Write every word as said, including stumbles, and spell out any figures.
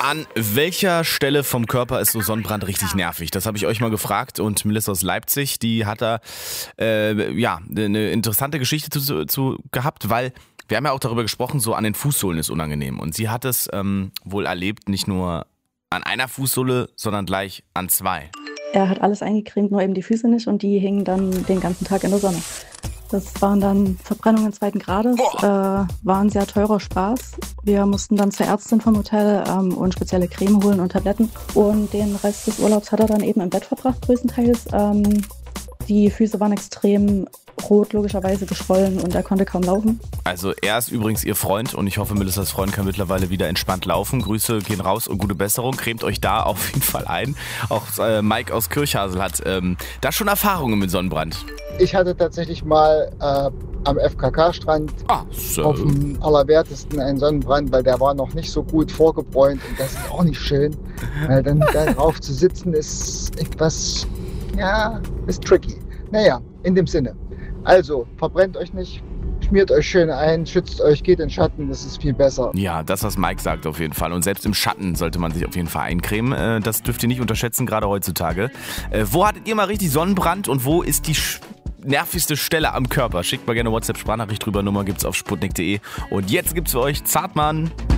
An welcher Stelle vom Körper ist so Sonnenbrand richtig nervig? Das habe ich euch mal gefragt und Melissa aus Leipzig, die hat da äh, ja eine interessante Geschichte zu, zu gehabt, weil wir haben ja auch darüber gesprochen, so an den Fußsohlen ist unangenehm. Und sie hat es ähm, wohl erlebt, nicht nur an einer Fußsohle, sondern gleich an zwei. Er hat alles eingecremt, nur eben die Füße nicht und die hingen dann den ganzen Tag in der Sonne. Das waren dann Verbrennungen zweiten Grades, äh, war ein sehr teurer Spaß. Wir mussten dann zur Ärztin vom Hotel ähm, und spezielle Creme holen und Tabletten. Und den Rest des Urlaubs hat er dann eben im Bett verbracht, größtenteils. Ähm, die Füße waren extrem rot, logischerweise geschwollen und er konnte kaum laufen. Also er ist übrigens ihr Freund und ich hoffe, Melissas Freund kann mittlerweile wieder entspannt laufen. Grüße gehen raus und gute Besserung. Cremt euch da auf jeden Fall ein. Auch äh, Mike aus Kirchhasel hat ähm, da schon Erfahrungen mit Sonnenbrand. Ich hatte tatsächlich mal äh, am F K K-Strand ah, so. auf dem Allerwertesten einen Sonnenbrand, weil der war noch nicht so gut vorgebräunt und das ist auch nicht schön. Weil dann da drauf zu sitzen ist etwas, ja, ist tricky. Naja, in dem Sinne. Also, verbrennt euch nicht, schmiert euch schön ein, schützt euch, geht in Schatten, das ist viel besser. Ja, das, was Mike sagt auf jeden Fall. Und selbst im Schatten sollte man sich auf jeden Fall eincremen. Das dürft ihr nicht unterschätzen, gerade heutzutage. Wo hattet ihr mal richtig Sonnenbrand und wo ist die nervigste Stelle am Körper? Schickt mal gerne WhatsApp-Sprachnachricht drüber, Nummer gibt's auf sputnik punkt de. Und jetzt gibt's für euch Zartmann.